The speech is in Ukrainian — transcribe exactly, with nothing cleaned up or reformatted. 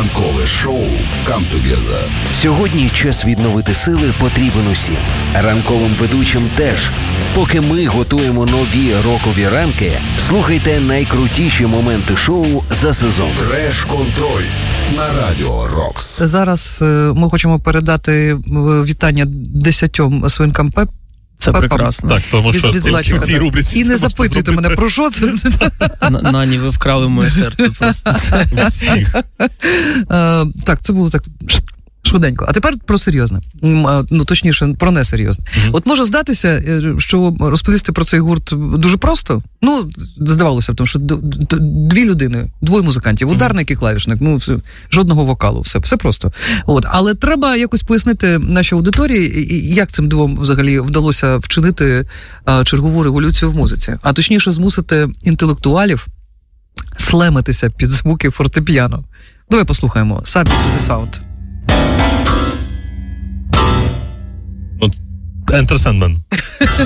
Ранкове шоу «Come Together». Сьогодні час відновити сили потрібен усім. Ранковим ведучим теж. Поки ми готуємо нові рокові ранки, слухайте найкрутіші моменти шоу за сезон. Треш-контроль на Радіо Рокс. Зараз е, ми хочемо передати вітання десятьом свинкам Пеп. Це Пепам. прекрасно. Так, тому що Від, від в цій рубриці і це не можна запитуйте зробити. мене, про що це. Н- Нані, ви вкрали моє серце просто. Всіх. Е, так, це було так швиденько. А тепер про серйозне. М, е, Ну, точніше, про несерйозне. Мгм. От може здатися, е, що розповісти про цей гурт дуже просто. Ну, здавалося б, тому що д- д- дві людини, двоє музикантів, ударник і клавішник, ну, це, жодного вокалу, все, все просто. От. Але треба якось пояснити нашій аудиторії, і- і як цим двом взагалі вдалося вчинити е, чергову революцію в музиці. А точніше, змусити інтелектуалів слемитися під звуки фортепіано. Давай послухаємо «Subject to the Sound». Enter Sandman.